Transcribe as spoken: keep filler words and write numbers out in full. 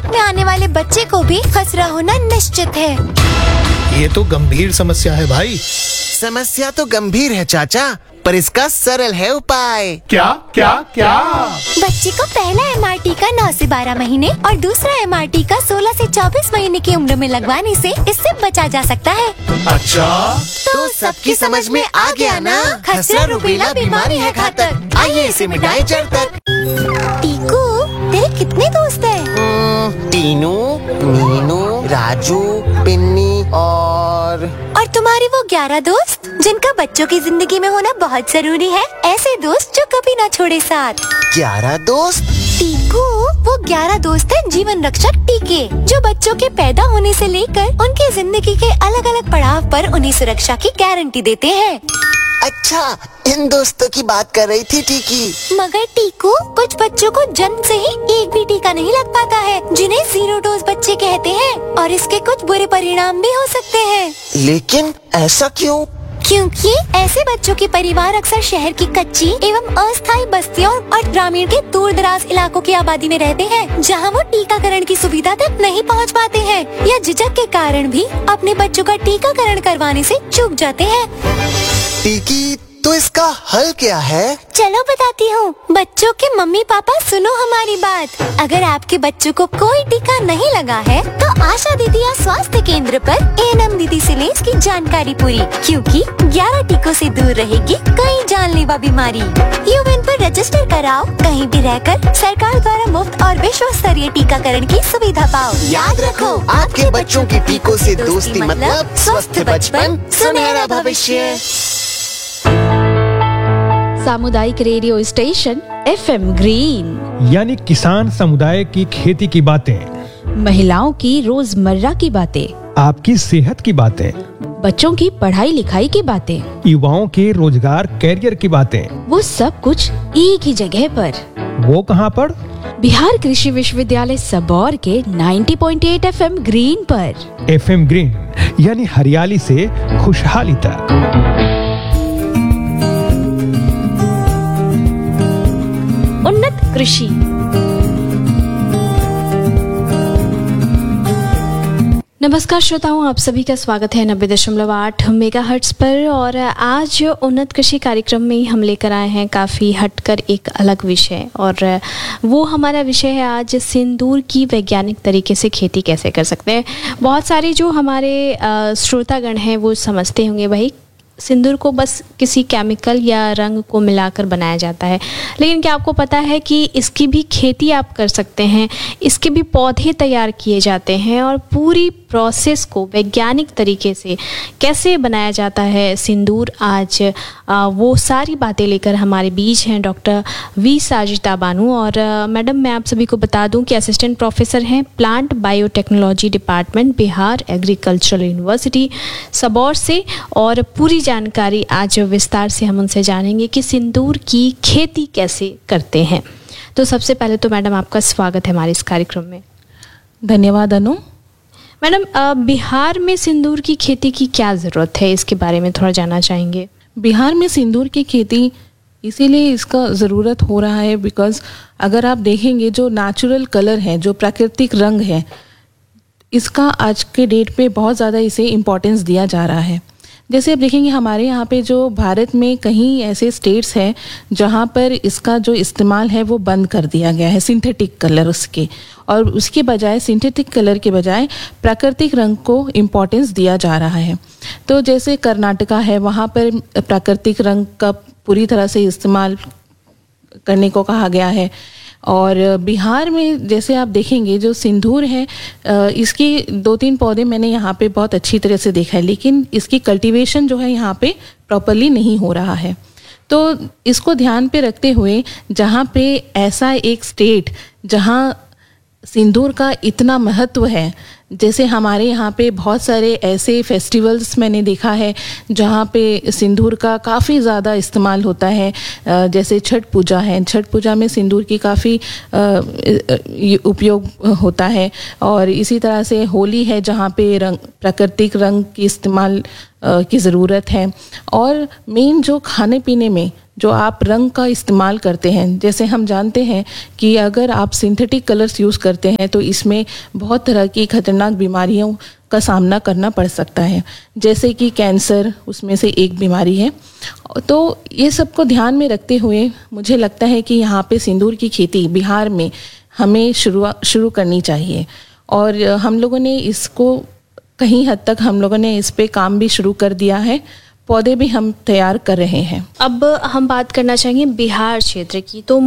पेट में आने वाले बच्चे को भी खसरा होना निश्चित है। ये तो गंभीर समस्या है भाई। समस्या तो गंभीर है चाचा, पर इसका सरल है उपाय। क्या क्या क्या? बच्चे को पहला एम आर टी का नौ से बारह महीने और दूसरा एम आर टी का सोलह से चौबीस महीने की उम्र में लगवाने से इससे बचा जा सकता है। अच्छा, तो सबकी समझ में आ गया ना? खसरा रूबेला बीमारी है घातक, आइए इसे मिटाएं जड़ तक। टीकू, तेरे कितने दोस्त हैं? टीनू, मीनू, राजू, पिन्नी और और तुम्हारे वो ग्यारह दोस्त जिनका बच्चों की जिंदगी में होना बहुत जरूरी है, ऐसे दोस्त जो कभी ना छोड़े साथ। ग्यारह दोस्त? टीकू, वो ग्यारह दोस्त हैं जीवन रक्षक टीके, जो बच्चों के पैदा होने से लेकर उनके जिंदगी के अलग अलग पड़ाव पर उन्हें सुरक्षा की गारंटी देते हैं। अच्छा, इन दोस्तों की बात कर रही थी टीकी। मगर टीकू, कुछ बच्चों को जन्म से ही एक भी टीका नहीं लग पाता है, जिन्हें जीरो डोज बच्चे कहते हैं, और इसके कुछ बुरे परिणाम भी हो सकते हैं। लेकिन ऐसा क्यों? क्योंकि ऐसे बच्चों के परिवार अक्सर शहर की कच्ची एवं अस्थायी बस्तियों और ग्रामीण के दूर दराज इलाकों की आबादी में रहते हैं, जहां वो टीकाकरण की सुविधा तक नहीं पहुंच पाते हैं, या झिझक के कारण भी अपने बच्चों का टीकाकरण करवाने से चूक जाते हैं। टीकी, तो इसका हल क्या है? चलो बताती हूँ। बच्चों के मम्मी पापा सुनो हमारी बात। अगर आपके बच्चों को कोई टीका नहीं लगा है, तो आशा दीदी या स्वास्थ्य केंद्र पर ए एन एम दीदी से लें इसकी जानकारी पूरी, क्योंकि ग्यारह टीकों से दूर रहेगी कई जानलेवा बीमारी। यूएन पर रजिस्टर कराओ, कहीं भी रहकर सरकार द्वारा मुफ्त और विश्व स्तरीय टीकाकरण की सुविधा पाओ। याद रखो, आपके बच्चों की टीकों से दोस्ती मतलब स्वस्थ बचपन, सुनहरा भविष्य। सामुदायिक radio station F M green, यानी किसान समुदाय की खेती की बातें, महिलाओं की रोजमर्रा की बातें, आपकी सेहत की बातें, बच्चों की पढ़ाई लिखाई की बातें, युवाओं के रोजगार कैरियर की बातें, वो सब कुछ एक ही जगह पर। वो कहाँ पर? बिहार कृषि विश्वविद्यालय सबौर के नब्बे पॉइंट आठ एफ एम ग्रीन पर। एफ एम ग्रीन यानी हरियाली से खुशहाली तक। उन्नत कृषि। नमस्कार श्रोताओं, आप सभी का स्वागत है नब्बे दशमलव आठ मेगाहर्ट्ज पर। और आज उन्नत कृषि कार्यक्रम में हम लेकर आए हैं काफ़ी हटकर एक अलग विषय, और वो हमारा विषय है आज सिंदूर की वैज्ञानिक तरीके से खेती कैसे कर सकते हैं। बहुत सारे जो हमारे श्रोतागण हैं वो समझते होंगे भाई सिंदूर को बस किसी केमिकल या रंग को मिलाकर बनाया जाता है, लेकिन क्या आपको पता है कि इसकी भी खेती आप कर सकते हैं, इसके भी पौधे तैयार किए जाते हैं, और पूरी प्रोसेस को वैज्ञानिक तरीके से कैसे बनाया जाता है सिंदूर। आज आ, वो सारी बातें लेकर हमारे बीच हैं डॉक्टर वी साजिदा बानू। और आ, मैडम, मैं आप सभी को बता दूं कि असिस्टेंट प्रोफेसर हैं plant biotechnology department, Bihar agricultural university Sabour से, और पूरी जानकारी आज विस्तार से हम उनसे जानेंगे कि सिंदूर की खेती कैसे करते हैं। तो सबसे पहले तो मैडम आपका स्वागत है हमारे इस कार्यक्रम में। धन्यवाद अनु। मैडम, बिहार में सिंदूर की खेती की क्या ज़रूरत है, इसके बारे में थोड़ा जानना चाहेंगे। बिहार में सिंदूर की खेती इसीलिए इसका ज़रूरत हो रहा है बिकॉज़ अगर आप देखेंगे जो नेचुरल कलर है, जो प्राकृतिक रंग है, इसका आज के डेट पे बहुत ज़्यादा इसे इम्पोर्टेंस दिया जा रहा है। जैसे आप देखेंगे हमारे यहाँ पे जो भारत में कहीं ऐसे स्टेट्स हैं जहाँ पर इसका जो इस्तेमाल है वो बंद कर दिया गया है, सिंथेटिक कलर उसके, और उसके बजाय सिंथेटिक कलर के बजाय प्राकृतिक रंग को इम्पोर्टेंस दिया जा रहा है। तो जैसे कर्नाटका है, वहाँ पर प्राकृतिक रंग का पूरी तरह से इस्तेमाल करने को कहा गया है। और बिहार में जैसे आप देखेंगे जो सिंदूर है, इसके दो तीन पौधे मैंने यहाँ पे बहुत अच्छी तरह से देखा है, लेकिन इसकी कल्टीवेशन जो है यहाँ पे प्रॉपरली नहीं हो रहा है। तो इसको ध्यान पे रखते हुए जहाँ पे ऐसा एक स्टेट जहाँ सिंदूर का इतना महत्व है, जैसे हमारे यहाँ पे बहुत सारे ऐसे फेस्टिवल्स मैंने देखा है जहाँ पे सिंदूर का काफ़ी ज़्यादा इस्तेमाल होता है। जैसे छठ पूजा है, छठ पूजा में सिंदूर की काफ़ी उपयोग होता है। और इसी तरह से होली है जहाँ पे रंग प्राकृतिक रंग की इस्तेमाल की ज़रूरत है। और मेन जो खाने पीने में जो आप रंग का इस्तेमाल करते हैं, जैसे हम जानते हैं कि अगर आप सिंथेटिक कलर्स यूज़ करते हैं तो इसमें बहुत तरह की खतरनाक बीमारियों का सामना करना पड़ सकता है, जैसे कि कैंसर उसमें से एक बीमारी है। तो ये सब को ध्यान में रखते हुए मुझे लगता है कि यहाँ पे सिंदूर की खेती बिहार में हमें शुरू शुरू करनी चाहिए, और हम लोगों ने इसको कहीं हद तक हम लोगों ने इस पे काम भी शुरू कर दिया है, पौधे भी हम तैयार कर रहे हैं। अब हम बात करना चाहेंगे बिहार क्षेत्र की। तो